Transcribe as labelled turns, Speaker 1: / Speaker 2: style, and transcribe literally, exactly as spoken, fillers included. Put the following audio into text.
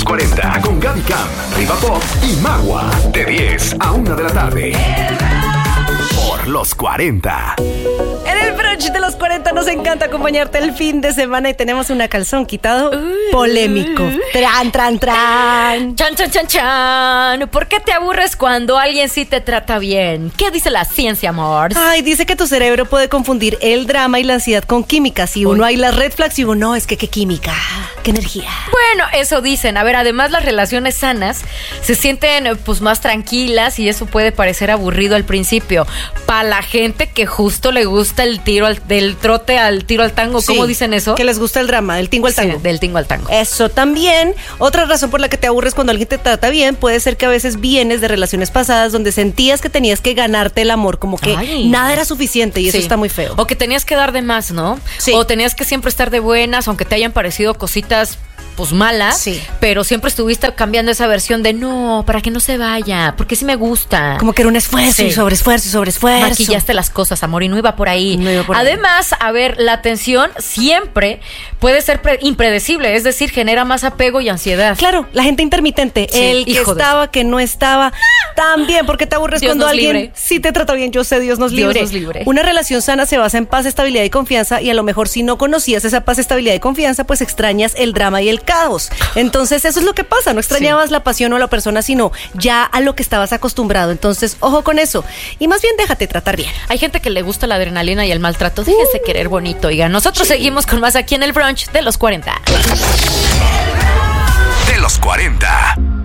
Speaker 1: cuarenta con Gaby Cam, Riva Pop y Magua. De diez a una de la tarde. Por los cuarenta.
Speaker 2: En el brunch de los cuarenta nos encanta acompañarte el fin de semana y tenemos una calzón quitado polémico. Tran, tran, tran.
Speaker 3: Chan, chan, chan, chan. ¿Por qué te aburres cuando alguien sí te trata bien? ¿Qué dice la ciencia, amor?
Speaker 2: Ay, dice que tu cerebro puede confundir el drama y la ansiedad con química. Si uno hay las red flags y uno no, es que qué química, qué energía.
Speaker 3: Bueno, eso dicen. A ver, además las relaciones sanas se sienten pues más tranquilas y eso puede parecer aburrido al principio. Para la gente que justo le gusta el tiro al, del trote al tiro al tango, ¿cómo
Speaker 2: Sí,
Speaker 3: dicen eso?
Speaker 2: Que les gusta el drama, del tingo al tango.
Speaker 3: Sí, del tingo al tango.
Speaker 2: Eso también. Otra razón por la que te aburres cuando alguien te trata bien puede ser que a veces vienes de relaciones pasadas donde sentías que tenías que ganarte el amor, como que
Speaker 3: Ay.
Speaker 2: nada era suficiente y eso
Speaker 3: Sí.
Speaker 2: está muy feo.
Speaker 3: O que tenías que dar de más, ¿no?
Speaker 2: Sí.
Speaker 3: O tenías que siempre estar de buenas, aunque te hayan parecido cositas pues malas,
Speaker 2: Sí.
Speaker 3: pero siempre estuviste cambiando esa versión de no, para que no se vaya, porque sí me gusta.
Speaker 2: Como que era un esfuerzo
Speaker 3: Sí.
Speaker 2: y sobre esfuerzo y sobre esfuerzo.
Speaker 3: Maquillaste las cosas, amor, y no iba por ahí.
Speaker 2: No iba por ahí.
Speaker 3: Además, a ver, la atención siempre puede ser pre- impredecible, es decir, genera más apego y ansiedad.
Speaker 2: Claro, la gente intermitente,
Speaker 3: Sí,
Speaker 2: el que
Speaker 3: hijo de
Speaker 2: estaba, que no estaba, también, porque te aburres
Speaker 3: Dios
Speaker 2: cuando
Speaker 3: nos
Speaker 2: alguien
Speaker 3: libre.
Speaker 2: sí te trata bien. Yo sé, Dios nos
Speaker 3: Dios
Speaker 2: libre.
Speaker 3: nos libre.
Speaker 2: Una relación sana se basa en paz, estabilidad y confianza, y a lo mejor si no conocías esa paz, estabilidad y confianza, pues extrañas el drama y el caos. Entonces eso es lo que pasa, no extrañabas
Speaker 3: Sí.
Speaker 2: la pasión o a la persona, sino ya a lo que estabas acostumbrado. Entonces, ojo con eso. Y más bien déjate tratar bien.
Speaker 3: Hay gente que le gusta la adrenalina y el maltrato. Déjense querer bonito, oigan. Nosotros seguimos con más aquí en el brunch de los cuarenta.
Speaker 1: De los cuarenta.